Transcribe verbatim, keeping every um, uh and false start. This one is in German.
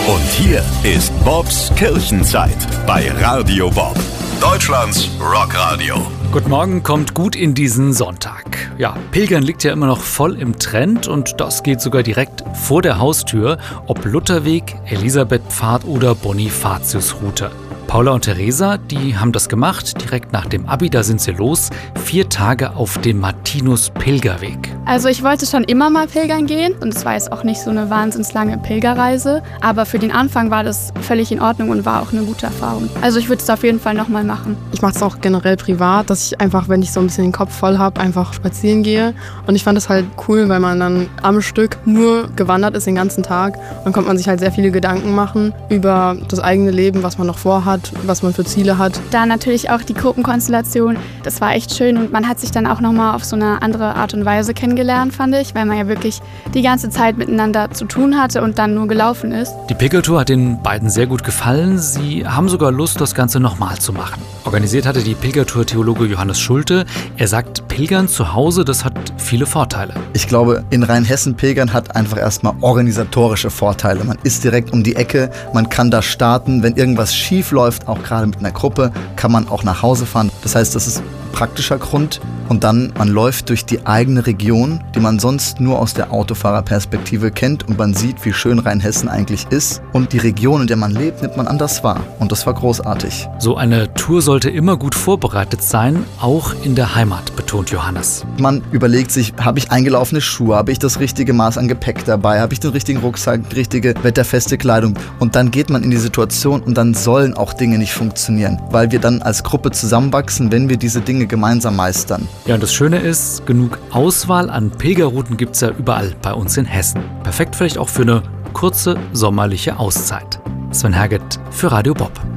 Und hier ist Bobs Kirchenzeit bei Radio Bob, Deutschlands Rockradio. Guten Morgen, kommt gut in diesen Sonntag. Ja, Pilgern liegt ja immer noch voll im Trend und das geht sogar direkt vor der Haustür, ob Lutherweg, Elisabethpfad oder Bonifatiusroute. Paula und Theresa, die haben das gemacht. Direkt nach dem Abi, da sind sie los. Vier Tage auf dem Martinus-Pilgerweg. Also ich wollte schon immer mal pilgern gehen und es war jetzt auch nicht so eine wahnsinnig lange Pilgerreise. Aber für den Anfang war das völlig in Ordnung und war auch eine gute Erfahrung. Also ich würde es auf jeden Fall nochmal machen. Ich mache es auch generell privat, dass ich einfach, wenn ich so ein bisschen den Kopf voll habe, einfach spazieren gehe. Und ich fand es halt cool, weil man dann am Stück nur gewandert ist den ganzen Tag. Dann konnte man sich halt sehr viele Gedanken machen über das eigene Leben, was man noch vorhat, was man für Ziele hat. Da natürlich auch die Gruppenkonstellation, das war echt schön und man hat sich dann auch nochmal auf so eine andere Art und Weise kennengelernt, fand ich, weil man ja wirklich die ganze Zeit miteinander zu tun hatte und dann nur gelaufen ist. Die Pilgertour hat den beiden sehr gut gefallen. Sie haben sogar Lust, das Ganze nochmal zu machen. Organisiert hatte die Pilgertour-Theologe Johannes Schulte. Er sagt, Pilgern zu Hause, das hat viele Vorteile. Ich glaube, in Rheinhessen pilgern hat einfach erstmal organisatorische Vorteile. Man ist direkt um die Ecke, man kann da starten. Wenn irgendwas schief läuft, auch gerade mit einer Gruppe, kann man auch nach Hause fahren. Das heißt, das ist ein praktischer Grund. Und dann, man läuft durch die eigene Region, die man sonst nur aus der Autofahrerperspektive kennt. Und man sieht, wie schön Rheinhessen eigentlich ist. Und die Region, in der man lebt, nimmt man anders wahr. Und das war großartig. So eine Tour sollte immer gut vorbereitet sein, auch in der Heimat, betont Johannes. Man überlegt sich, habe ich eingelaufene Schuhe, habe ich das richtige Maß an Gepäck dabei, habe ich den richtigen Rucksack, die richtige wetterfeste Kleidung. Und dann geht man in die Situation und dann sollen auch Dinge nicht funktionieren, weil wir dann als Gruppe zusammenwachsen, wenn wir diese Dinge gemeinsam meistern. Ja, und das Schöne ist, genug Auswahl an Pilgerrouten gibt es ja überall bei uns in Hessen. Perfekt vielleicht auch für eine kurze sommerliche Auszeit. Sven Herget für Radio Bob.